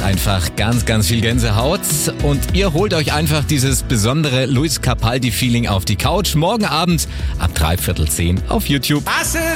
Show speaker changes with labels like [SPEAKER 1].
[SPEAKER 1] einfach ganz, ganz viel Gänsehaut. Und ihr holt euch einfach dieses besondere Luis Capaldi-Feeling auf die Couch. Morgen Abend ab 9:45 auf YouTube.